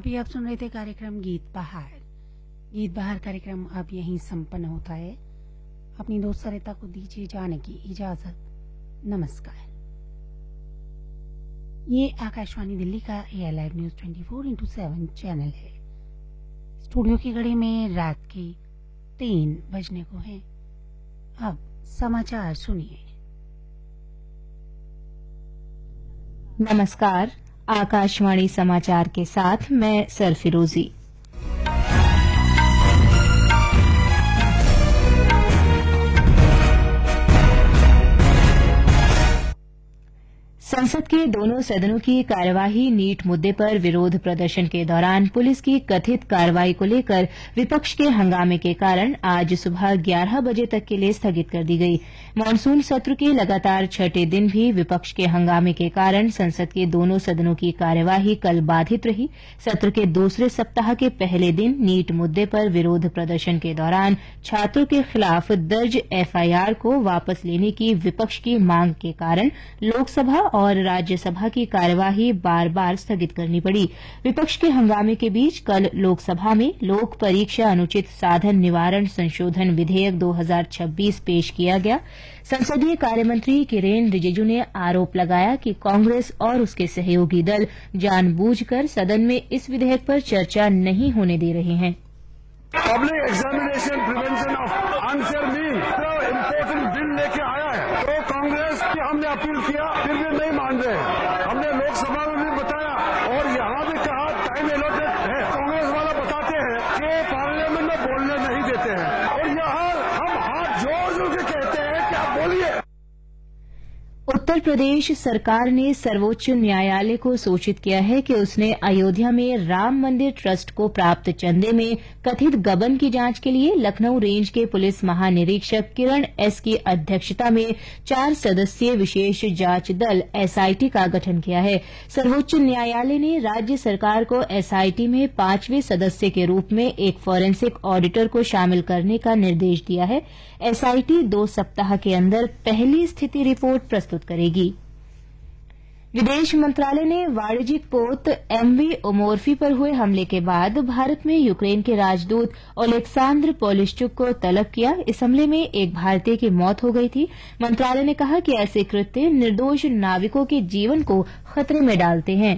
अभी आप सुन रहे थे कार्यक्रम गीत बहार। गीत बहार कार्यक्रम अब यहीं संपन्न होता है। अपनी दोस्त सरिता को दीजिए जाने की इजाजत। नमस्कार। ये आकाशवाणी दिल्ली का एआर लाइव न्यूज 24/7 चैनल है। स्टूडियो की घड़ी में रात के 3 बजने को हैं। अब समाचार सुनिए। नमस्कार, आकाशवाणी समाचार के साथ मैं सरफिरोजी। संसद के दोनों सदनों की कार्यवाही नीट मुद्दे पर विरोध प्रदर्शन के दौरान पुलिस की कथित कार्रवाई को लेकर विपक्ष के हंगामे के कारण आज सुबह 11 बजे तक के लिए स्थगित कर दी गई। मानसून सत्र के लगातार छठे दिन भी विपक्ष के हंगामे के कारण संसद के दोनों सदनों की कार्यवाही कल बाधित रही। सत्र के दूसरे सप्ताह के पहले दिन नीट मुद्दे पर विरोध प्रदर्शन के दौरान छात्रों के खिलाफ दर्ज एफआईआर को वापस लेने की विपक्ष की मांग के कारण लोकसभा और राज्यसभा की कार्यवाही बार बार स्थगित करनी पड़ी। विपक्ष के हंगामे के बीच कल लोकसभा में लोक परीक्षा अनुचित साधन निवारण संशोधन विधेयक 2026 पेश किया गया। संसदीय कार्यमंत्री किरेन रिजिजू ने आरोप लगाया कि कांग्रेस और उसके सहयोगी दल जानबूझकर सदन में इस विधेयक पर चर्चा नहीं होने दे रहे हैं। Public examination prevention of unfair means तो इम्पोर्टेंट बिल लेके आया है, तो कांग्रेस की हमने अपील किया, फिर भी नहीं मान रहे। हमने लोकसभा में भी बताया और यहाँ भी कहा टाइम एलोटेड है। कांग्रेस वाला बताते हैं कि पार्लियामेंट में बोलने नहीं देते हैं और यहाँ हम हाथ जोड़ जोड़ के कहते हैं कि आप बोलिए। उत्तर प्रदेश सरकार ने सर्वोच्च न्यायालय को सूचित किया है कि उसने अयोध्या में राम मंदिर ट्रस्ट को प्राप्त चंदे में कथित गबन की जांच के लिए लखनऊ रेंज के पुलिस महानिरीक्षक किरण एस की अध्यक्षता में 4 सदस्यीय विशेष जांच दल एसआईटी का गठन किया है। सर्वोच्च न्यायालय ने राज्य सरकार को एसआईटी में 5वें सदस्य के रूप में एक फॉरेंसिक ऑडिटर को शामिल करने का निर्देश दिया है। एसआईटी 2 सप्ताह के अंदर पहली स्थिति रिपोर्ट प्रस्तुत करेगी। विदेश मंत्रालय ने वाणिज्यिक पोत एमवी ओमोर्फी पर हुए हमले के बाद भारत में यूक्रेन के राजदूत ओलेक्सांद्र पोलिश्चुक को तलब किया। इस हमले में एक भारतीय की मौत हो गई थी। मंत्रालय ने कहा कि ऐसे कृत्य निर्दोष नाविकों के जीवन को खतरे में डालते हैं।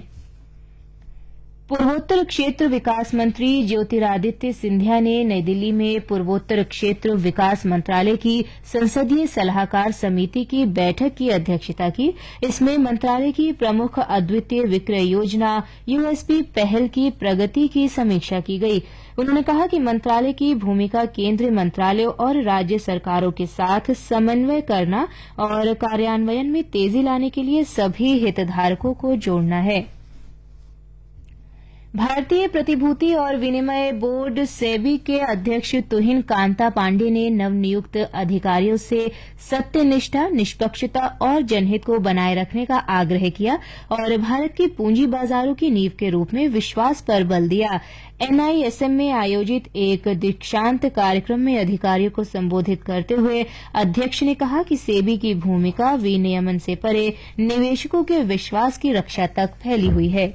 पूर्वोत्तर क्षेत्र विकास मंत्री ज्योतिरादित्य सिंधिया ने नई दिल्ली में पूर्वोत्तर क्षेत्र विकास मंत्रालय की संसदीय सलाहकार समिति की बैठक की अध्यक्षता की। इसमें मंत्रालय की प्रमुख अद्वितीय विक्रय योजना यूएसपी पहल की प्रगति की समीक्षा की गई। उन्होंने कहा कि मंत्रालय की भूमिका केंद्रीय मंत्रालयों और राज्य सरकारों के साथ समन्वय करना और कार्यान्वयन में तेजी लाने के लिए सभी हितधारकों को जोड़ना है। भारतीय प्रतिभूति और विनिमय बोर्ड सेबी के अध्यक्ष तुहिन कांता पांडे ने नवनियुक्त अधिकारियों से सत्यनिष्ठा, निष्पक्षता और जनहित को बनाए रखने का आग्रह किया और भारत के पूंजी बाजारों की नींव के रूप में विश्वास पर बल दिया। एनआईएसएम में आयोजित एक दीक्षांत कार्यक्रम में अधिकारियों को संबोधित करते हुए अध्यक्ष ने कहा कि सेबी की भूमिका विनियमन से परे निवेशकों के विश्वास की रक्षा तक फैली हुई है।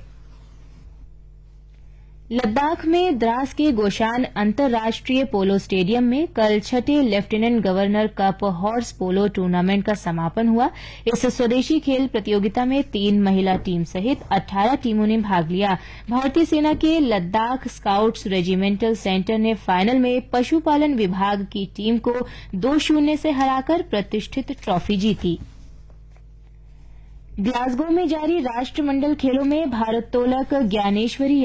लद्दाख में द्रास के गोशान अंतर्राष्ट्रीय पोलो स्टेडियम में कल छठे lieutenant governor cup horse polo tournament का समापन हुआ। इस स्वदेशी खेल प्रतियोगिता में 3 महिला टीम सहित 18 टीमों ने भाग लिया। भारतीय सेना के लद्दाख स्काउट्स रेजिमेंटल सेंटर ने फाइनल में पशुपालन विभाग की टीम को 2-0 से हराकर प्रतिष्ठित ट्रॉफी जीती। ग्लासगो में जारी राष्ट्रमंडल खेलों में भारोत्तोलक ज्ञानेश्वरी